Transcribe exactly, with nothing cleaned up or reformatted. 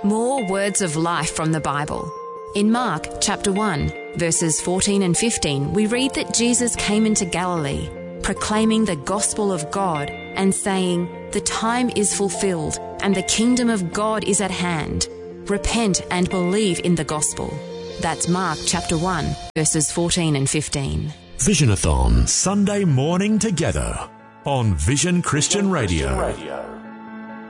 More words of life from the Bible. In Mark chapter one, verses fourteen and fifteen, we read that Jesus came into Galilee, proclaiming the gospel of God and saying, "The time is fulfilled and the kingdom of God is at hand. Repent and believe in the gospel." That's Mark chapter one, verses fourteen and fifteen. Visionathon, Sunday morning together on Vision Christian Radio.